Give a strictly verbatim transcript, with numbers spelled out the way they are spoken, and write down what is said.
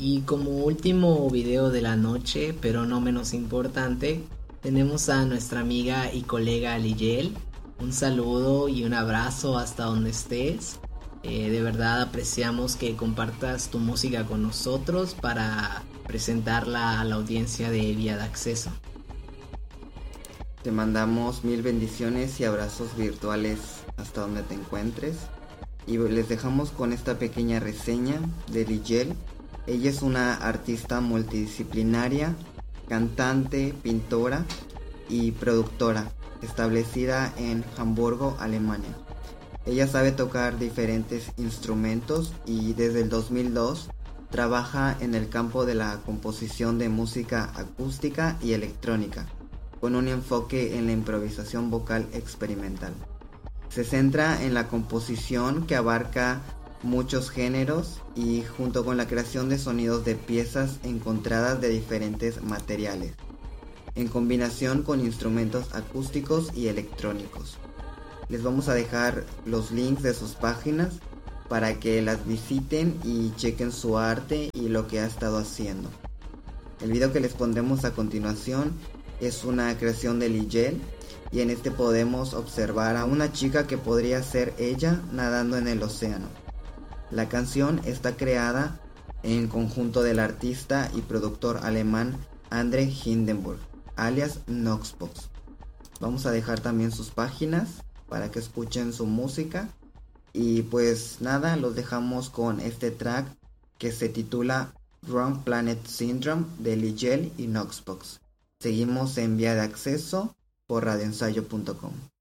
Y como último video de la noche, pero no menos importante, tenemos a nuestra amiga y colega Ligel. Un saludo y un abrazo hasta donde estés. Eh, de verdad apreciamos que compartas tu música con nosotros para presentarla a la audiencia de Vía de Acceso. Te mandamos mil bendiciones y abrazos virtuales hasta donde te encuentres. Y les dejamos con esta pequeña reseña de Ligel. Ella es una artista multidisciplinaria, cantante, pintora y productora, establecida en Hamburgo, Alemania. Ella sabe tocar diferentes instrumentos y desde el dos mil dos trabaja en el campo de la composición de música acústica y electrónica, con un enfoque en la improvisación vocal experimental. Se centra en la composición que abarca muchos géneros y junto con la creación de sonidos de piezas encontradas de diferentes materiales, en combinación con instrumentos acústicos y electrónicos. Les vamos a dejar los links de sus páginas para que las visiten y chequen su arte y lo que ha estado haciendo. El video que les pondremos a continuación es una creación de Ligel y en este podemos observar a una chica que podría ser ella nadando en el océano. La canción está creada en conjunto del artista y productor alemán Andre Hindenburg, alias Noxbox. Vamos a dejar también sus páginas para que escuchen su música y pues nada, los dejamos con este track que se titula Wrong Planet Syndrome de Ligel y Noxbox. Seguimos en Vía de Acceso por radioensayo punto com.